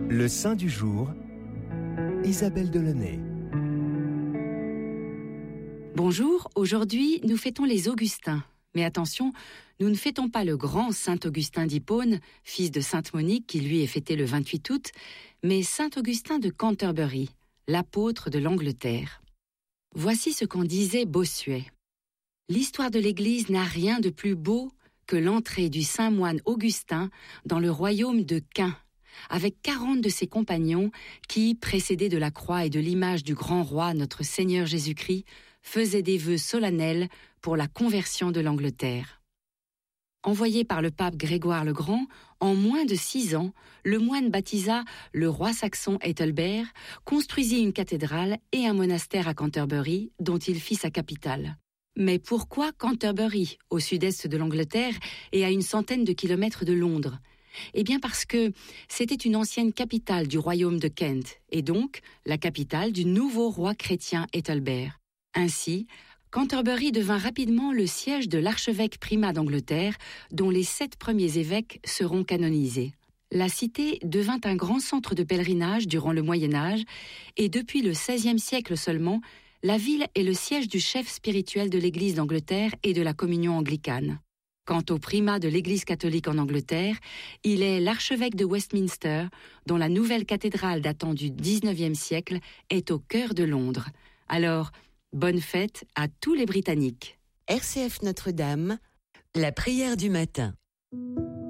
Le saint du jour, Isabelle Delaunay. Bonjour, aujourd'hui nous fêtons les Augustins. Mais attention, nous ne fêtons pas le grand Saint Augustin d'Hippone, fils de Sainte Monique qui lui est fêté le 28 août, mais Saint Augustin de Canterbury, l'apôtre de l'Angleterre. Voici ce qu'en disait Bossuet. L'histoire de l'Église n'a rien de plus beau que l'entrée du saint moine Augustin dans le royaume de Caen, avec 40 de ses compagnons qui, précédés de la croix et de l'image du grand roi notre Seigneur Jésus-Christ, faisaient des vœux solennels pour la conversion de l'Angleterre. Envoyé par le pape Grégoire le Grand, en moins de 6 ans, le moine baptisa le roi saxon Ethelbert, construisit une cathédrale et un monastère à Canterbury, dont il fit sa capitale. Mais pourquoi Canterbury, au sud-est de l'Angleterre et à une centaine de kilomètres de Londres ? Eh bien parce que c'était une ancienne capitale du royaume de Kent, et donc la capitale du nouveau roi chrétien Ethelbert. Ainsi, Canterbury devint rapidement le siège de l'archevêque primat d'Angleterre, dont les 7 premiers évêques seront canonisés. La cité devint un grand centre de pèlerinage durant le Moyen-Âge, et depuis le XVIe siècle seulement, la ville est le siège du chef spirituel de l'Église d'Angleterre et de la communion anglicane. Quant au primat de l'Église catholique en Angleterre, il est l'archevêque de Westminster, dont la nouvelle cathédrale datant du XIXe siècle est au cœur de Londres. Alors, bonne fête à tous les Britanniques. RCF Notre-Dame, la prière du matin.